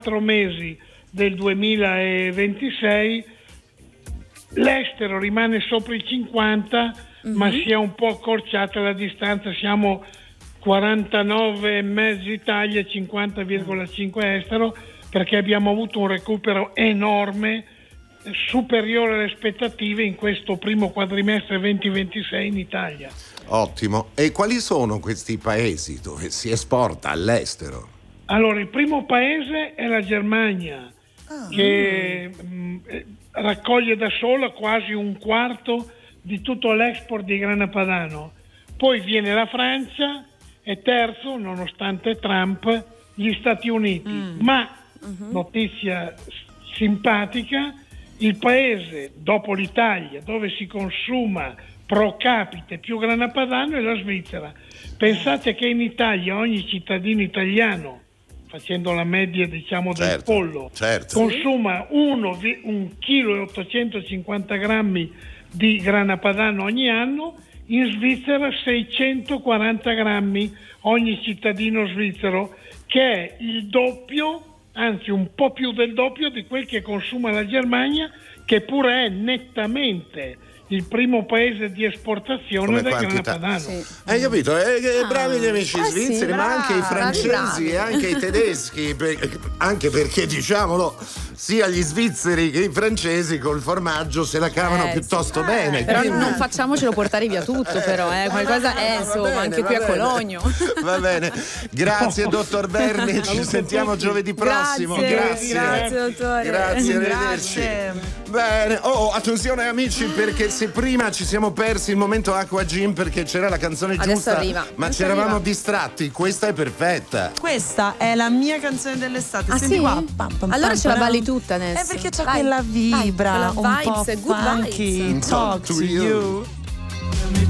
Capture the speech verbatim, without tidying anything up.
mesi del duemilaventisei l'estero rimane sopra i cinquanta, mm-hmm. ma si è un po' accorciata la distanza, siamo quarantanove e mezzo Italia, cinquanta virgola cinque estero, perché abbiamo avuto un recupero enorme, superiore alle aspettative in questo primo quadrimestre duemilaventisei in Italia. Ottimo. E quali sono questi paesi dove si esporta all'estero? Allora, il primo paese è la Germania, ah, che mm. mh, raccoglie da sola quasi un quarto di tutto l'export di grana padano. Poi viene la Francia e terzo, nonostante Trump, gli Stati Uniti. Mm. Ma, uh-huh. notizia simpatica, il paese dopo l'Italia dove si consuma pro capite più grana padano è la Svizzera. Pensate che in Italia ogni cittadino italiano, facendo la media diciamo del certo, pollo, certo. consuma uno, un chilo e ottocentocinquanta grammi di grana padano ogni anno. In Svizzera seicentoquaranta grammi ogni cittadino svizzero, che è il doppio, anzi un po' più del doppio di quel che consuma la Germania, che pure è nettamente il primo paese di esportazione del grana padano. Sì. Hai capito? Eh, eh, bravi gli amici eh svizzeri, sì, ma anche i francesi bravi, bravi. e anche i tedeschi, per, anche perché diciamolo, sia gli svizzeri che i francesi col formaggio se la cavano eh, piuttosto sì. bene. Eh, però quindi... non facciamocelo portare via tutto, eh, però, eh, qualcosa è, insomma, bene, anche qui bene. A Cologno. Va bene, grazie dottor Berni, ci sentiamo giovedì prossimo. Grazie, grazie, grazie dottore. Grazie, arrivederci. Grazie. Bene, oh, attenzione amici, perché se prima ci siamo persi il momento Acqua Gin perché c'era la canzone adesso giusta, arriva. ma adesso ci eravamo arriva. distratti, questa è perfetta. Questa è la mia canzone dell'estate. Ah, Senti sì? qua. Pam, pam, allora pam, ce la pam. balli tutta, Ness. È perché c'ha Vai. quella vibra, Vai, quella un vibes, po' good funky. vibes. Talk to you.